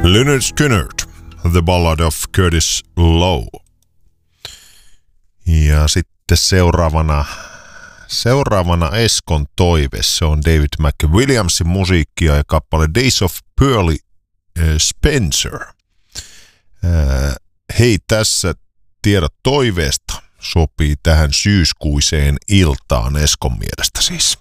Lynyrd Skynyrd, The Ballad of Curtis Loew. Ja sitten seuraavana Eskon toive, se on David McWilliamsin musiikkia ja kappale Days of Pearly Spencer. Hei, tässä tiedot toiveesta sopii tähän syyskuiseen iltaan Eskon mielestä siis.